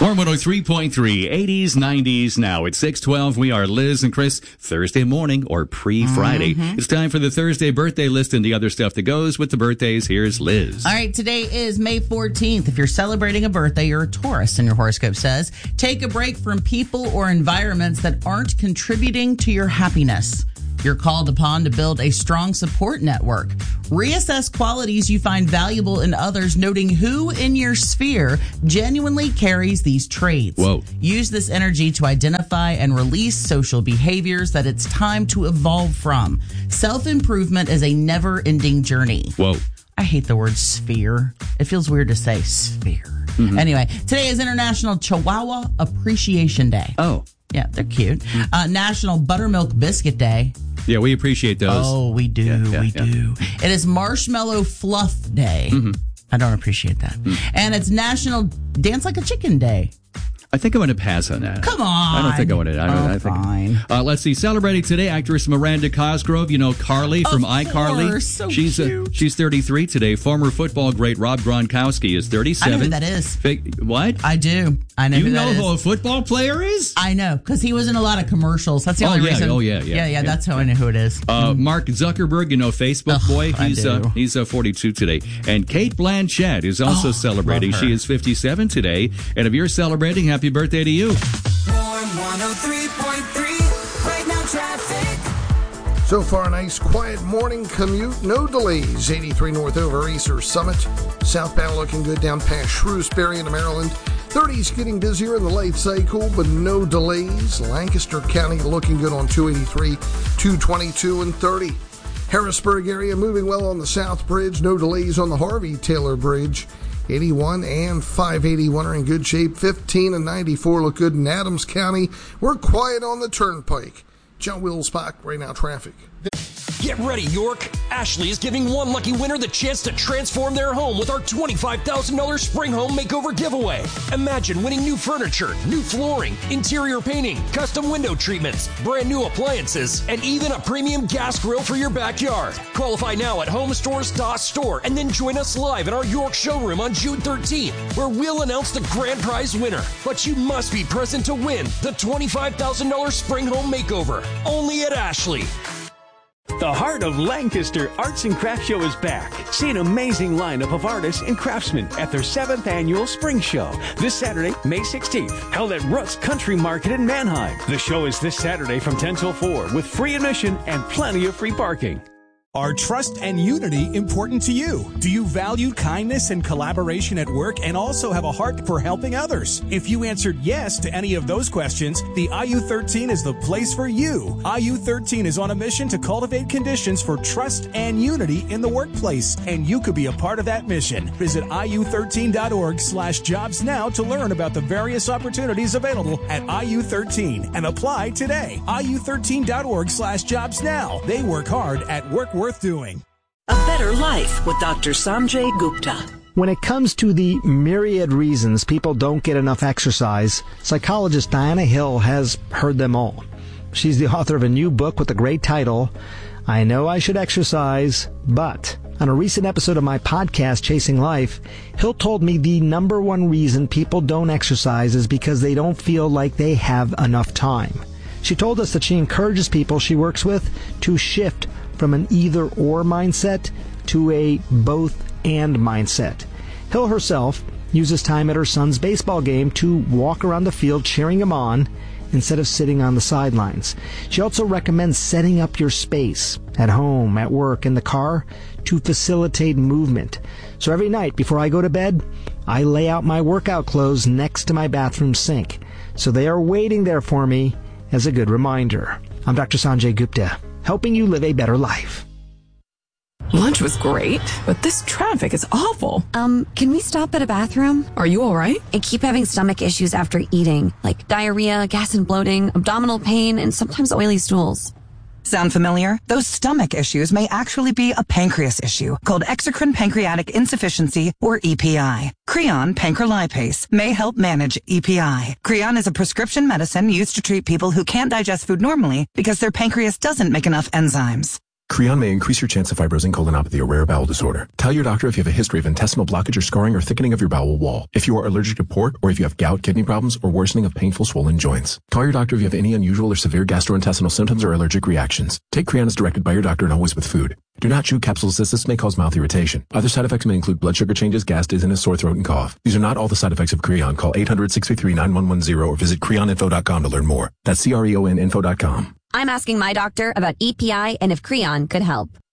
Warm 103.3, 80s, 90s now. It's 6:12. We are Liz and Chris, Thursday morning or pre-Friday. It's time for the Thursday birthday list and the other stuff that goes with the birthdays. Here's Liz. All right, today is May 14th. If you're celebrating a birthday, you're a Taurus, and your horoscope says, take a break from people or environments that aren't contributing to your happiness. You're called upon to build a strong support network. Reassess qualities you find valuable in others, noting who in your sphere genuinely carries these traits. Whoa. Use this energy to identify and release social behaviors that it's time to evolve from. Self-improvement is a never-ending journey. Whoa. I hate the word sphere. It feels weird to say sphere. Anyway, today is International Chihuahua Appreciation Day. Oh. Yeah, they're cute. National Buttermilk Biscuit Day. Yeah, we appreciate those. Oh, we do. We do. It is Marshmallow Fluff Day. I don't appreciate that. And it's National Dance Like a Chicken Day. I think I'm going to pass on that. Come on. I don't think I want to. Fine. Let's see. Celebrating today, actress Miranda Cosgrove. You know Carly from iCarly. So she's cute. She's 33 today. Former football great Rob Gronkowski is 37. I know who that is. What? I do. I know You who know that is. who a football player is? I know, because he was in a lot of commercials. That's the only reason. Yeah, that's how I know who it is. Mark Zuckerberg, you know, Facebook boy. He's 42 today. And Kate Blanchett is also celebrating. She is 57 today. And if you're celebrating, happy birthday to you. Warm 103.3, right now traffic. So far, a nice quiet morning commute. No delays. 83 north over Easter Summit. Southbound looking good down past Shrewsbury into Maryland. 30's getting busier in the late cycle, but no delays. Lancaster County looking good on 283, 222, and 30. Harrisburg area moving well on the South Bridge. No delays on the Harvey Taylor Bridge. 81 and 581 are in good shape. 15 and 94 look good in Adams County. We're quiet on the Turnpike. John Wills-Bach, right now traffic. Get ready, York. Ashley is giving one lucky winner the chance to transform their home with our $25,000 Spring Home Makeover giveaway. Imagine winning new furniture, new flooring, interior painting, custom window treatments, brand new appliances, and even a premium gas grill for your backyard. Qualify now at homestores.store and then join us live in our York showroom on June 13th, where we'll announce the grand prize winner. But you must be present to win the $25,000 Spring Home Makeover, only at Ashley. The Heart of Lancaster Arts and Crafts Show is back. See an amazing lineup of artists and craftsmen at their 7th annual Spring Show this Saturday, May 16th, held at Rutt's Country Market in Manheim. The show is this Saturday from 10 till 4 with free admission and plenty of free parking. Are trust and unity important to you? Do you value kindness and collaboration at work and also have a heart for helping others? If you answered yes to any of those questions, the IU13 is the place for you. IU13 is on a mission to cultivate conditions for trust and unity in the workplace, and you could be a part of that mission. Visit iu13.org/jobs now to learn about the various opportunities available at IU13 and apply today. iu13.org/jobs now. They work hard at work worth doing. A Better Life with Dr. Sanjay Gupta. When it comes to the myriad reasons people don't get enough exercise, psychologist Diana Hill has heard them all. She's the author of a new book with the great title, I Know I Should Exercise, But. On a recent episode of my podcast, Chasing Life, Hill told me the number one reason people don't exercise is because they don't feel like they have enough time. She told us that she encourages people she works with to shift from an either-or mindset to a both-and mindset. Hill herself uses time at her son's baseball game to walk around the field cheering him on instead of sitting on the sidelines. She also recommends setting up your space at home, at work, in the car to facilitate movement. So every night before I go to bed, I lay out my workout clothes next to my bathroom sink, so they are waiting there for me as a good reminder. I'm Dr. Sanjay Gupta, helping you live a better life. Lunch was great, but this traffic is awful. Can we stop at a bathroom? Are you all right? I keep having stomach issues after eating, like diarrhea, gas and bloating, abdominal pain, and sometimes oily stools. Sound familiar? Those stomach issues may actually be a pancreas issue called exocrine pancreatic insufficiency, or EPI. Creon pancrelipase may help manage EPI. Creon is a prescription medicine used to treat people who can't digest food normally because their pancreas doesn't make enough enzymes. Creon may increase your chance of fibrosing colonopathy, a rare bowel disorder. Tell your doctor if you have a history of intestinal blockage or scarring or thickening of your bowel wall. If you are allergic to pork, or if you have gout, kidney problems, or worsening of painful swollen joints. Call your doctor if you have any unusual or severe gastrointestinal symptoms or allergic reactions. Take Creon as directed by your doctor and always with food. Do not chew capsules as this may cause mouth irritation. Other side effects may include blood sugar changes, gas, dizziness, sore throat, and cough. These are not all the side effects of Creon. Call 800-633-9110 or visit creoninfo.com to learn more. That's CREONinfo.com. I'm asking my doctor about EPI and if Creon could help.